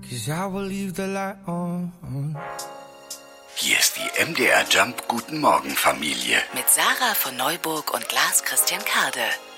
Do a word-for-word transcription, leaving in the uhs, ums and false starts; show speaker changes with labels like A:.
A: 'cause I will leave the light on.
B: Hier ist die M D R Jump Guten Morgen Familie.
C: Mit Sarah von Neuburg und Lars Christian Kade.